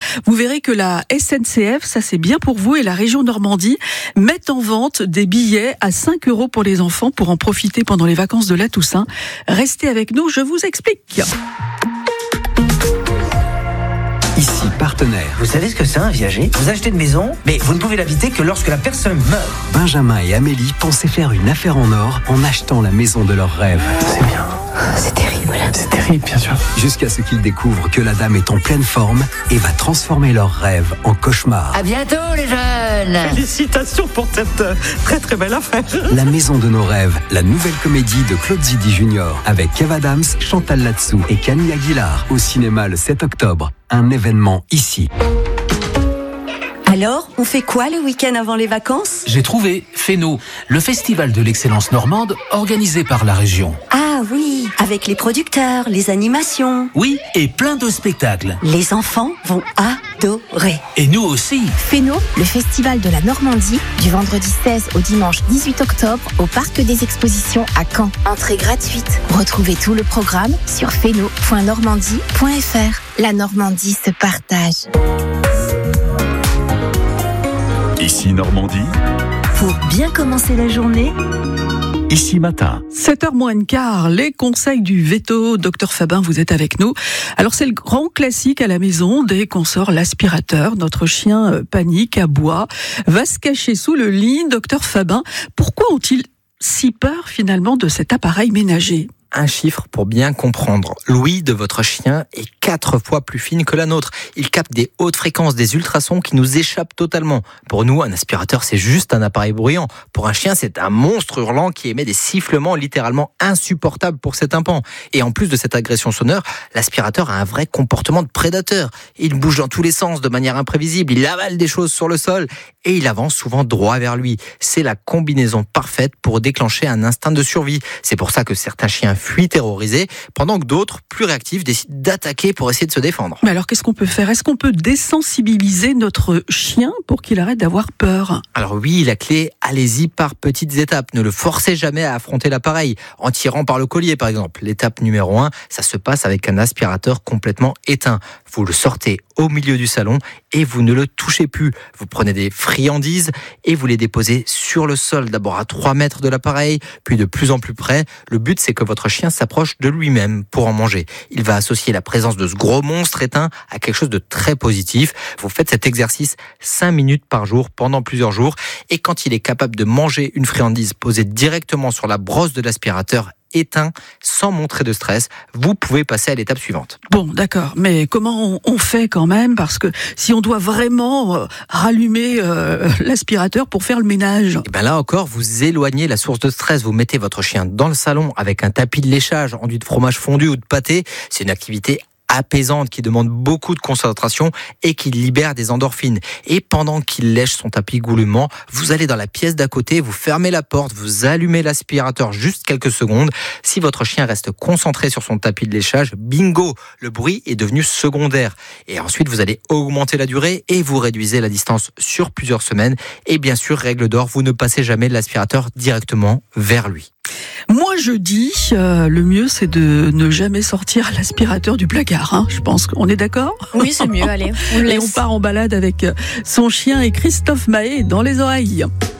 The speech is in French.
vous verrez que la SNCF, ça c'est bien pour vous, et la région Normandie mettent en vente des billets à 5 € pour les enfants pour en profiter pendant les vacances de la Toussaint. Restez avec nous, je vous explique. Ici, partenaire. Vous savez ce que c'est un viager ? Vous achetez une maison, mais vous ne pouvez l'habiter que lorsque la personne meurt. Benjamin et Amélie pensaient faire une affaire en or en achetant la maison de leurs rêves. C'est bien. C'est terrible. C'est terrible, bien sûr. Jusqu'à ce qu'ils découvrent que la dame est en pleine forme et va transformer leurs rêves en cauchemars. À bientôt les jeunes. Félicitations pour cette très très belle affaire. La maison de nos rêves, la nouvelle comédie de Claude Zidi Jr. avec Kev Adams, Chantal Latsou et Camille Aguilar au cinéma le 7 octobre. Un événement ici. Alors, on fait quoi le week-end avant les vacances ? J'ai trouvé Féno, le festival de l'excellence normande organisé par la région. Ah oui, avec les producteurs, les animations. Oui, et plein de spectacles. Les enfants vont adorer. Et nous aussi. Féno, le festival de la Normandie, du vendredi 16 au dimanche 18 octobre au Parc des Expositions à Caen. Entrée gratuite. Retrouvez tout le programme sur féno.normandie.fr. La Normandie se partage. Ici Normandie, Pour bien commencer la journée, ici matin. 7h moins quart, les conseils du veto. Docteur Fabin, vous êtes avec nous. Alors c'est le grand classique à la maison, dès qu'on sort l'aspirateur, notre chien panique, aboie, va se cacher sous le lit. Docteur Fabin, pourquoi ont-ils si peur finalement de cet appareil ménager ? Un chiffre pour bien comprendre. L'ouïe de votre chien est 4 fois plus fine que la nôtre. Il capte des hautes fréquences, des ultrasons qui nous échappent totalement. Pour nous, un aspirateur, c'est juste un appareil bruyant. Pour un chien, c'est un monstre hurlant qui émet des sifflements littéralement insupportables pour cet tympan. Et en plus de cette agression sonore, l'aspirateur a un vrai comportement de prédateur. Il bouge dans tous les sens de manière imprévisible, il avale des choses sur le sol et il avance souvent droit vers lui. C'est la combinaison parfaite pour déclencher un instinct de survie. C'est pour ça que certains chiens fuient terrorisés, pendant que d'autres, plus réactifs, décident d'attaquer pour essayer de se défendre. Mais alors qu'est-ce qu'on peut faire ? Est-ce qu'on peut désensibiliser notre chien pour qu'il arrête d'avoir peur ? Alors oui, la clé, allez-y par petites étapes. Ne le forcez jamais à affronter l'appareil, en tirant par le collier par exemple. L'étape numéro 1, ça se passe avec un aspirateur complètement éteint. Vous le sortez au milieu du salon et vous ne le touchez plus. Vous prenez des friandises et vous les déposez sur le sol, d'abord à 3 mètres de l'appareil, puis de plus en plus près. Le but, c'est que votre chien s'approche de lui-même pour en manger. Il va associer la présence de ce gros monstre éteint à quelque chose de très positif. Vous faites cet exercice 5 minutes par jour pendant plusieurs jours et quand il est capable de manger une friandise posée directement sur la brosse de l'aspirateur éteint, sans montrer de stress, vous pouvez passer à l'étape suivante. Bon, d'accord, mais comment on fait quand même ? Parce que si on doit vraiment rallumer l'aspirateur pour faire le ménage... Et bien là encore, vous éloignez la source de stress. Vous mettez votre chien dans le salon avec un tapis de léchage enduit de fromage fondu ou de pâté. C'est une activité apaisante qui demande beaucoup de concentration et qui libère des endorphines. Et pendant qu'il lèche son tapis goulûment, vous allez dans la pièce d'à côté, vous fermez la porte, vous allumez l'aspirateur juste quelques secondes. Si votre chien reste concentré sur son tapis de léchage, bingo, le bruit est devenu secondaire. Et ensuite, vous allez augmenter la durée et vous réduisez la distance sur plusieurs semaines. Et bien sûr, règle d'or, vous ne passez jamais l'aspirateur directement vers lui. Moi, je dis, le mieux, c'est de ne jamais sortir l'aspirateur du placard. Hein. Je pense qu'on est d'accord ? Oui, c'est mieux, allez. Et on part en balade avec son chien et Christophe Mahé dans les oreilles.